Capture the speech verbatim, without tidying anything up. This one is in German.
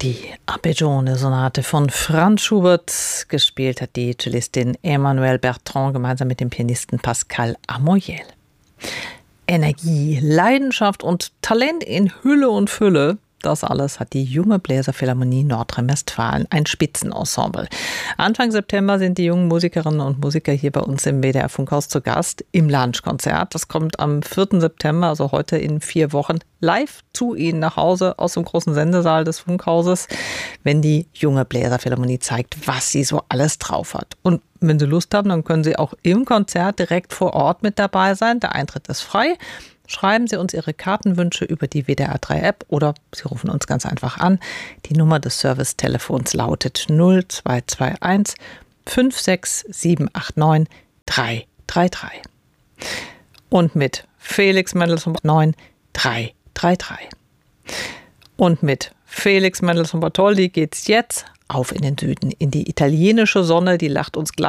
Die Arpeggione-Sonate von Franz Schubert, gespielt hat die Cellistin Emmanuelle Bertrand gemeinsam mit dem Pianisten Pascal Amoyel. Energie, Leidenschaft und Talent in Hülle und Fülle, das alles hat die Junge Bläserphilharmonie Nordrhein-Westfalen, ein Spitzenensemble. Anfang September sind die jungen Musikerinnen und Musiker hier bei uns im W D R Funkhaus zu Gast im Lunchkonzert. Das kommt am vierten September, also heute in vier Wochen, live zu Ihnen nach Hause aus dem großen Sendesaal des Funkhauses, wenn die Junge Bläserphilharmonie zeigt, was sie so alles drauf hat. Und wenn Sie Lust haben, dann können Sie auch im Konzert direkt vor Ort mit dabei sein. Der Eintritt ist frei. Schreiben Sie uns Ihre Kartenwünsche über die W D R drei App oder Sie rufen uns ganz einfach an. Die Nummer des Servicetelefons lautet null zwei zwei eins fünf sechs sieben acht neun drei drei drei. Und mit Felix Mendelssohn neun drei drei drei. Und mit Felix Mendelssohn Bartholdy geht's jetzt auf in den Süden, in die italienische Sonne, die lacht uns gleich